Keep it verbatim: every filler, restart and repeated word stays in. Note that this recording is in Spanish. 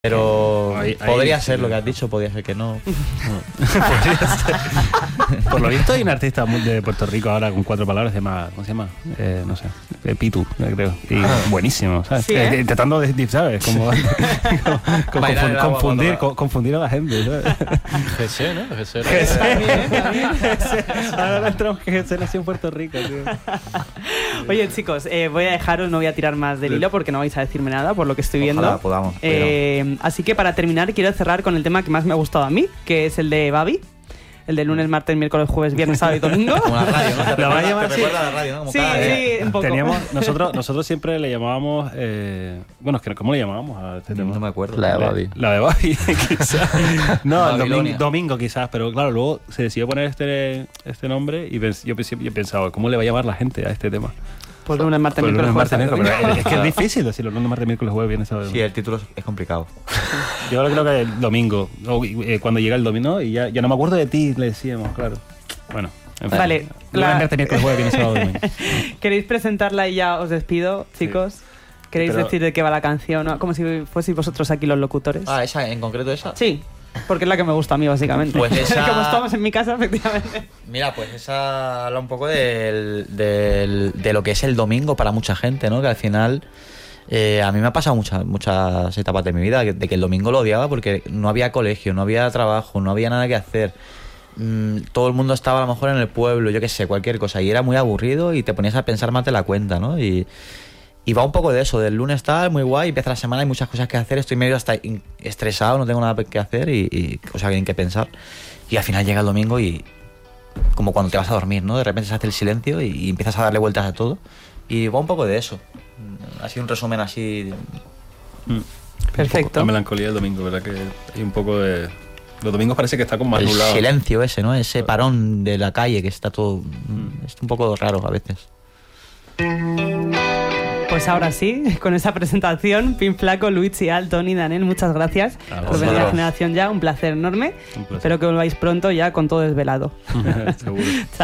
Pero ahí, ahí, podría sí, ser sí. lo que has dicho, podría ser que no. Podría ser. Por lo visto hay un artista de Puerto Rico ahora con cuatro palabras, se llama, ¿cómo se llama? Eh, no sé, eh, Pitu, creo. Y buenísimo, ¿sabes? Sí, ¿eh? Eh, intentando, de, ¿sabes? Como, como- como Bailar confun- el agua confundir, cuando va. co- confundir a la gente, ¿sabes? G C, ¿no? G C. También, también. Ahora entramos que se nació en Puerto Rico, tío. Oye, chicos, eh, voy a dejaros, no voy a tirar más del hilo porque no vais a decirme nada por lo que estoy viendo. Ojalá podamos, Eh, así que para terminar, quiero cerrar con el tema que más me ha gustado a mí, que es el de Babi. El de lunes, martes, miércoles, jueves, viernes, sábado y domingo. Como la radio, ¿no? Te La recuerda, voy a llamar te así. recuerda a la radio, ¿no? Como Sí, cada día. sí, un poco. Teníamos, nosotros, nosotros siempre le llamábamos, eh, bueno, es que ¿cómo le llamábamos a este tema? No me acuerdo. La de Babi. La de Babi, quizás. No, el Babilonia. domingo, domingo quizás, pero claro, luego se decidió poner este, este nombre y pens- yo, pens- yo pensaba, ¿cómo le va a llamar la gente a este tema? Pues lunes, martes, Pues miércoles, lunes, jueves, martes, sábado y miércoles, pero domingo. es que es difícil decirlo, lunes, martes, miércoles, jueves, viernes, sábado. Sí, el título es- es complicado. Yo creo que el domingo, o, eh, cuando llega el domingo, y ya, ya no me acuerdo de ti, le decíamos, claro. Bueno, en fin. Vale, Lunes, la- martes, miércoles, jueves, viernes, sábado, domingo. ¿Queréis presentarla y ya os despido, chicos? ¿Queréis Pero- decir de qué va la canción? ¿No? Como si fueseis vosotros aquí los locutores. Ah, esa, en concreto esa. Sí, porque es la que me gusta a mí, básicamente. Pues esa- Como estamos en mi casa, efectivamente. Mira, pues esa habla un poco del, del- de lo que es el domingo para mucha gente, ¿no? Que al final eh, a mí me ha pasado muchas muchas etapas de mi vida que- de que el domingo lo odiaba porque no había colegio, no había trabajo, no había nada que hacer. Mm, todo el mundo estaba a lo mejor en el pueblo, yo qué sé, cualquier cosa. Y era muy aburrido y te ponías a pensar más de la cuenta, ¿no? Y, y va un poco de eso, del lunes tal, muy guay, empieza la semana, hay muchas cosas que hacer, estoy medio hasta in- estresado, no tengo nada que hacer y, y cosas en que pensar. Y al final llega el domingo y como cuando te vas a dormir, ¿no? De repente se hace el silencio y, y empiezas a darle vueltas a todo. Y va un poco de eso. Ha sido un resumen así. Mm. Perfecto. La melancolía del domingo, ¿verdad? Que hay un poco de... Los domingos parece que está como más El nublado. silencio ese, ¿no? Ese parón de la calle que está todo... Es un poco raro a veces. Pues ahora sí, con esa presentación, Pin Flaco, Luigi, Al, Tony, Daniel, muchas gracias A por venir a vosotros. Generación Ya, un placer enorme. Un placer. Espero que volváis pronto ya con todo desvelado. Seguro.